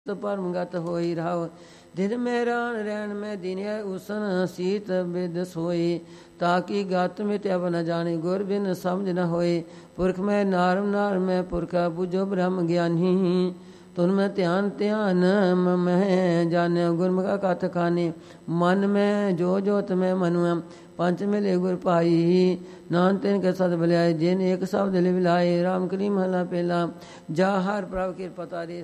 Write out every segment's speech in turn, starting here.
परमगत होई राव। दिन में रान रैन में दिन उसन सीत बिद सोई। ताकि गत मिट अब न जाने गुर बिन समझ न होए। पुरख में नारम नार में पुरखा बुझो ब्रह्म ज्ञानी। तुन में ध्यान ध्यान मैं जाने गुरमुख कथ खाने। मन में जो जोत में मनुआ पंच मिले गुर पाई। नान तिन के सद बलियाए जिन एक शब्द लिविलाए। राम कली महला पहला जा हर प्रभ कृपा तारी।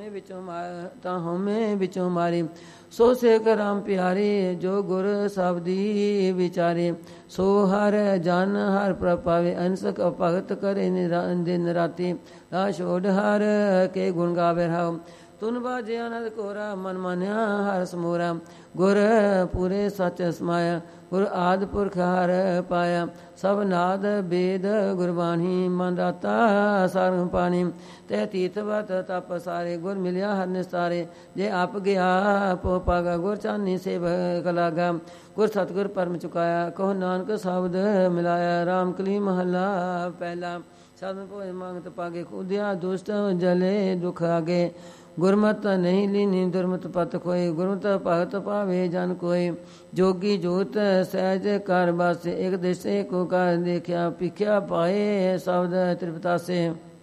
हमें बिचों मारे सो सेक राम प्यारे। जो गुर शब्दी विचारे सो हर जन हर प्रभ पावे। अंसक भगत करे दिन राति छोड़ हर के गुण गावे राव। तुन बाजे आनंद कोरा मन मान्या हर समोरा। गुर पूरे सच समाया गुर आद पुरख हर पाया। सब नाद वेद गुरबाणी मन राता सारंग पानी। तै तीर्थ वत तप सारे गुर मिलिया हर निस्तारे। जे आप गया पो पागा गुर चानी सेवक लागा। गुर सतगुर परम चुकाया कहो नानक शब्द मिलाया। राम कली महला पहला साधन भोज मांगत पागे। खुदिया दुष्ट जले दुख आगे। गुरमत नहीं लीनी दुर्मत पत कोई। गुरमत भगत पावे जन कोई। जोगी जोत सहज कर बासे। एक देशे को कर देखिया पिख्या पाए शब्द त्रिपता से।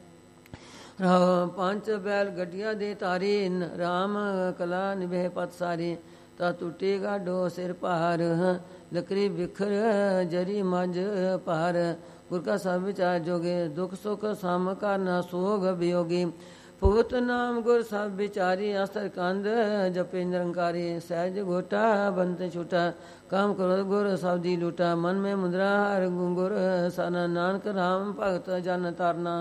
पांच बैल गड्डिया दे तारी। राम कला निभे पत सारी। ता टूटे गाडो सिर पार। लकड़ी बिखर जरी मज पार। गुर का सब विचार जोगे। दुख सुख सम करना सोग वियोगी। भूत नाम गुर सब विचारी। अस्तर कंद जपे निरंकारी। सहज घोटा बंत छूटा। काम करो गुर सब्दी लूटा। मन में मुद्रा हर गुर साना। नानक राम भगत जन तारना।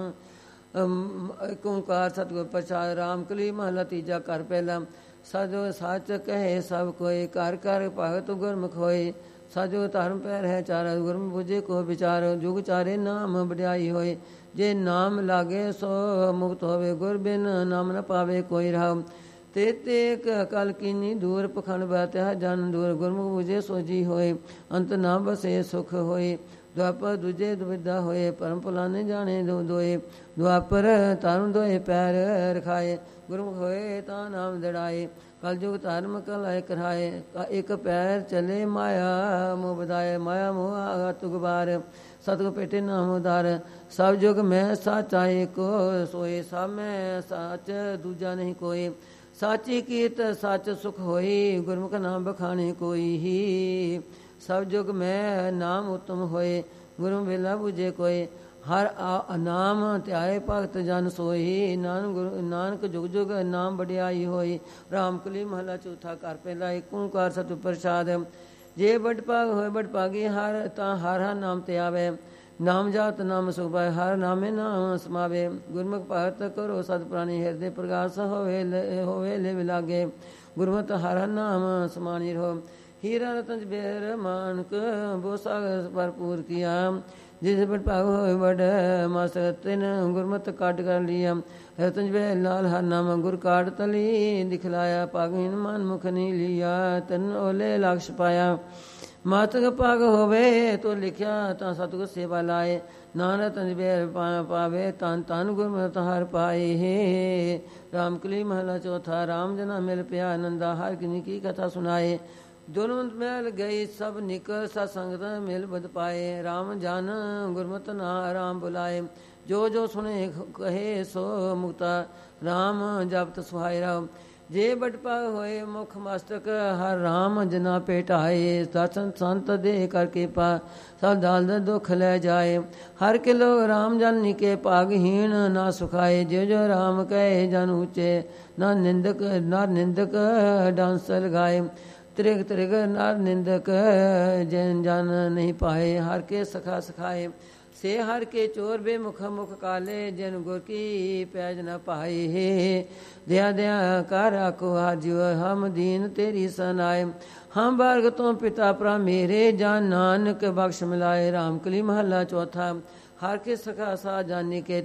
एक ओंकार सतगुर प्रसाद। राम कली महला तीजा कर पहला। सजो सच कहे सब कोई। कर कर भगत गुरमुख होए। सजो धर्म पैर है चारा। गुरमुख बुझे को विचार। जुग चारे नाम बढ़ाई होए। जे नाम लागे सो मुक्त होवे। गुर बिन नाम न पावे कोई राव। तेते कल कीनी दूर पखंड बहत्या जन दूर। गुरमुख बुझे सोजी होए। अंत ना बसे सुख होए। द्वापर दूजे दुविधा होए। परम पुलाने जाने दो दोए। द्वापर तारु दोए पैर रखाए। गुरमुख होए ता नाम दड़ाए। कल जुग धर्म कलाए कराए। एक पैर चले माया मोह बधाए। माया मोह आगा तुगबार। सतगुर पेटे नाम उदार। सब जुग में साचा एको सोए। सब में साच दूजा नहीं कोई। साची कीर्त सच सुख होई। गुरमुख नाम बखाने कोई ही। सब जुग में नाम उत्तम होए। गुरु बेला बुझे कोई। हर नाम त्याय भगत जन सोई। नानक जुग जुग नाम बढ़ियाई होई। राम कली महला चौथा कर पहला। एक ओंकार सतगुर प्रसाद। जे बड़ भाग होए बड़ भागी। हर ता हर हर नाम ते आवे। नाम जात नाम सुख पाए। हर नामे नाम समावे। गुरमुख भगत करो सत प्राणी। हृदय प्रकाश होवे ले लागे। गुरमत हर हर नाम समानी रहो। हीरा रतन बेर मानक बो सागर भरपूर किया। जिस बड़ भाग होए बड़ मास तिन गुरमत काट कर लिया। रतन बे लाल हर नाम गुर काट तली दिखलाया। पागहीन मन मुख नहीं लिया। तन ओले लक्ष्य पाया। मातक पाग होवे तो लिखिया ता सतगुर सेवा लाए। नानक तन बेर पावे तन तन गुरमत हर पाए। हे राम कली महला चौथा। राम जना मिल पिया नंदा। हर किनी की कथा सुनाए। दोनों मैल गई सब निकल सत्संगत मिल बद पाए। राम जान गुरमत ना राम बुलाए। जो जो सुने कहे सो मुक्ता। राम जपत सुहाय राम। जे बटपा होए मुख मस्तक। हर राम जना पेटाए। दर्शन संत दे करके पा सब दाल दुख ले जाए। हर के लोग राम जन निके भागहीन ना सुखाए। जो जो राम कहे जन ऊँचे। ना निंदक डांस लगाए। त्रिग त्रिग नर निंदक जन जन नहीं पाए। हर के सखा सखाए। से हर के चोर बेमुख मुख काले। जिन गुर की पैज न पाए। हे दया दया कर आको हाजियो। हम दीन तेरी सनाए। हम बारग तो पिता प्रा मेरे। जान नानक बख्श मिलाए। राम कली महला चौथा। हर के सखा सा जानी के